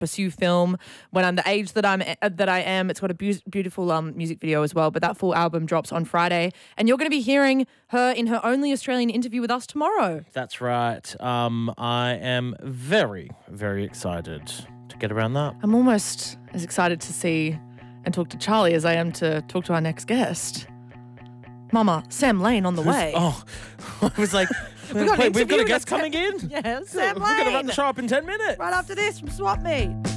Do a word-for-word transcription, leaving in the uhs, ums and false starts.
pursue film when I'm the age that I'm uh, that I am. It's got a be- beautiful um music video as well. But that full album drops on Friday, and you're going to be hearing her in her only Australian interview with us tomorrow. That's right. Um, I am very, very excited to get around that. I'm almost as excited to see and talk to Charlie as I am to talk to our next guest. Mama, Sam Lane on the way. Oh, I was like, We've got, wait, we've got a interview guest with coming in? Yeah, Sam We're going to Lane. run the show up in ten minutes. Right after this from Swap Meet.